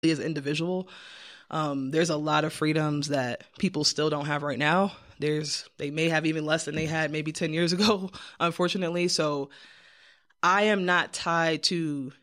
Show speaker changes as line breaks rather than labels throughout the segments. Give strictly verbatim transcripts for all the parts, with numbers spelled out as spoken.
as an individual. Um, there's a lot of freedoms that people still don't have right now. There's, they may have even less than they had maybe ten years ago, unfortunately. So I am not tied to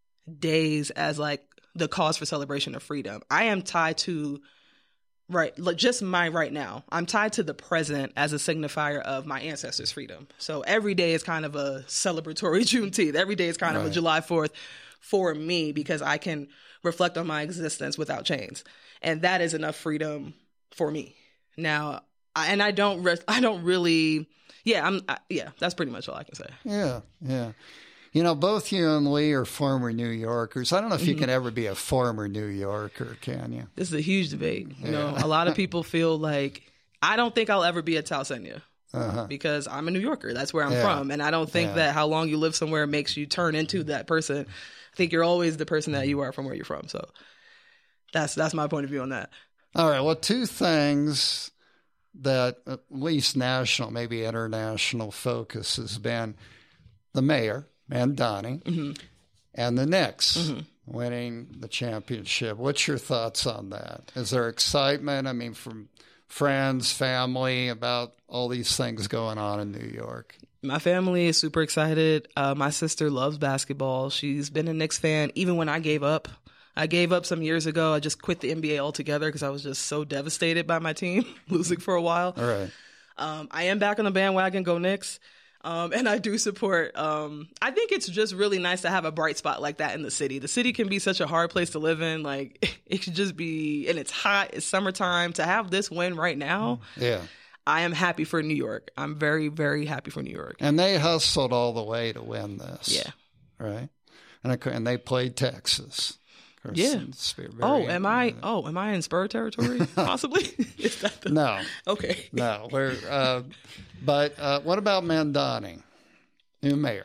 days as like the cause for celebration of freedom. I am tied to right, like just my right now. I'm tied to the present as a signifier of my ancestors' freedom. So every day is kind of a celebratory Juneteenth. Every day is kind right. of a July fourth for me because I can reflect on my existence without chains. And that is enough freedom for me. Now, I, and I don't, re- I don't really, yeah, I'm, I, yeah, that's pretty much all I can say.
Yeah, yeah. You know, both you and Lee are former New Yorkers. I don't know if you mm-hmm. can ever be a former New Yorker, can you?
This is a huge debate. You yeah. know, a lot of people feel like, I don't think I'll ever be a Tausenia. Uh-huh. Because I'm a New Yorker. That's where I'm yeah. from. And I don't think yeah. that how long you live somewhere makes you turn into that person. I think you're always the person that you are from where you're from. So that's that's my point of view on that.
All right. Well, two things that at least national, maybe international focus has been the mayor, Mamdani, mm-hmm. and the Knicks mm-hmm. winning the championship. What's your thoughts on that? Is there excitement? I mean, from friends, family, about all these things going on in New York?
My family is super excited. Uh, my sister loves basketball. She's been a Knicks fan even when I gave up. I gave up some years ago. I just quit the N B A altogether because I was just so devastated by my team losing for a while.
All right.
Um, I am back on the bandwagon, go Knicks. Um, and I do support, um, I think it's just really nice to have a bright spot like that in the city. The city can be such a hard place to live in. Like, it should just be, and it's hot, it's summertime. To have this win right now,
yeah,
I am happy for New York. I'm very, very happy for New York.
And they hustled all the way to win this.
Yeah.
Right? And, and they played Texas.
Yeah. Oh, am I? Oh, am I in Spur territory? Possibly. Is that the...
No.
Okay.
No. We're. Uh, but uh, what about Mamdani, new mayor?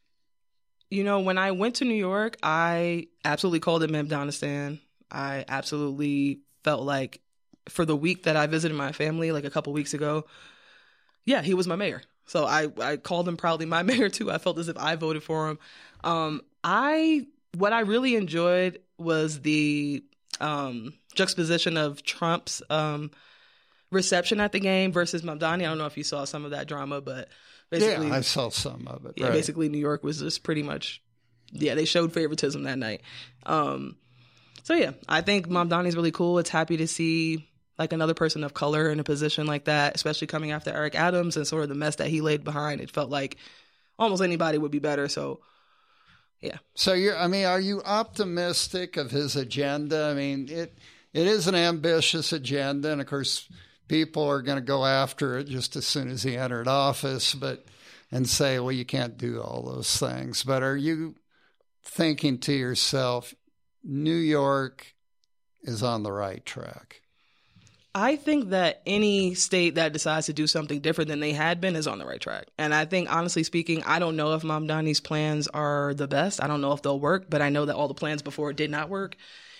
You know, when I went to New York, I absolutely called it Mamdanistan. I absolutely felt like for the week that I visited my family, like a couple weeks ago, yeah, he was my mayor. So I, I called him proudly my mayor too. I felt as if I voted for him. Um, I what I really enjoyed was the um, juxtaposition of Trump's um, reception at the game versus Mamdani. I don't know if you saw some of that drama, but basically,
yeah, I saw some of it.
Yeah,
right.
Basically, New York was just pretty much, yeah, they showed favoritism that night. Um, so yeah, I think Mamdani's really cool. It's happy to see like another person of color in a position like that, especially coming after Eric Adams and sort of the mess that he laid behind. It felt like almost anybody would be better. So. Yeah.
So you're, I mean, are you optimistic of his agenda? I mean, it it is an ambitious agenda, and of course, people are going to go after it just as soon as he entered office, but and say, well, you can't do all those things. But are you thinking to yourself, New York is on the right track?
I think that any state that decides to do something different than they had been is on the right track. And I think, honestly speaking, I don't know if Mamdani's plans are the best. I don't know if they'll work, but I know that all the plans before did not work.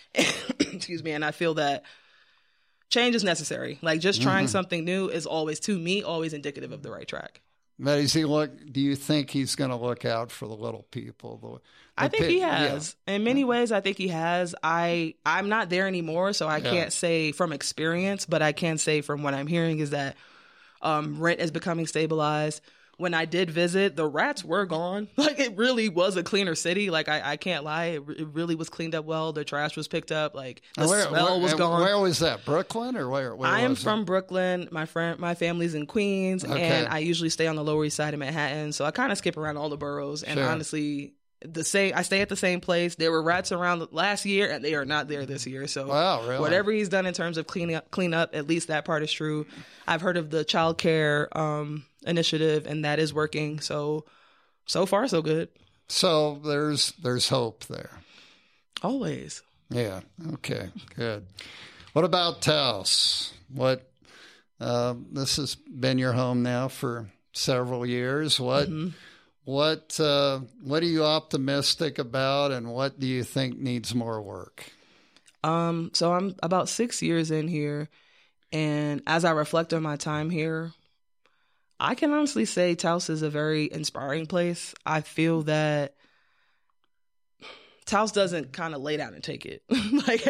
Excuse me. And I feel that change is necessary. Like just trying mm-hmm. something new is always, to me, always indicative of the right track.
But is he look? Do you think he's going to look out for the little people? The, the
I think
pit,
he has.
Yeah.
In many ways, I think he has. I I'm not there anymore, so I yeah. can't say from experience, but I can say from what I'm hearing is that um, rent is becoming stabilized. When I did visit, the rats were gone. Like, it really was a cleaner city. Like, I, I can't lie. It, it really was cleaned up well. The trash was picked up. Like, the
where,
smell
where,
was gone.
Where was that? Brooklyn or where? where
I am
was
from
it?
Brooklyn. My friend, my family's in Queens,
okay.
and I usually stay on the Lower East Side of Manhattan. So I kind of skip around all the boroughs. And
sure.
honestly, the same. I stay at the same place. There were rats around last year, and they are not there this year. So
wow, really?
Whatever he's done in terms of cleaning up, clean up, at least that part is true. I've heard of the child care um, initiative, and that is working. So, so far, so good.
So there's there's hope there.
Always.
Yeah. Okay. Good. What about Taos? What? Uh, this has been your home now for several years. What? Mm-hmm. What uh, what are you optimistic about, and what do you think needs more work?
Um, so I'm about six years in here, and as I reflect on my time here, I can honestly say Taos is a very inspiring place. I feel that Taos doesn't kind of lay down and take it like